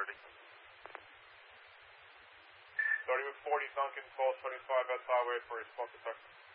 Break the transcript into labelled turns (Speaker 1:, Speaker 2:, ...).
Speaker 1: 30.
Speaker 2: 30 with 40, Duncan, 1275 West Highway for response to Texas.